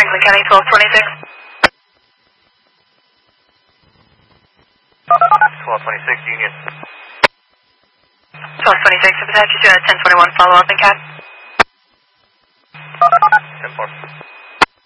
Franklin County 1226. 1226 Union. 1226, Apache 1021, follow up in cab. 10-4.